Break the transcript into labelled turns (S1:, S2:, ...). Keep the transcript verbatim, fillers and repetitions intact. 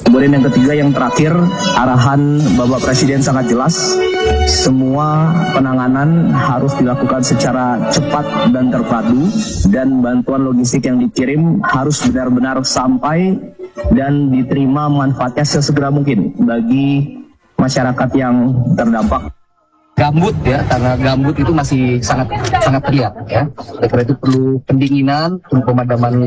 S1: Kemudian yang ketiga, yang terakhir, arahan Bapak Presiden sangat jelas. Semua penanganan harus dilakukan secara cepat dan terpadu, dan bantuan logistik yang dikirim harus benar-benar sampai dan diterima manfaatnya sesegera mungkin bagi masyarakat yang terdampak.
S2: Gambut ya, karena gambut itu masih sangat sangat terlihat ya. Oleh karena itu perlu pendinginan, perlu pemadaman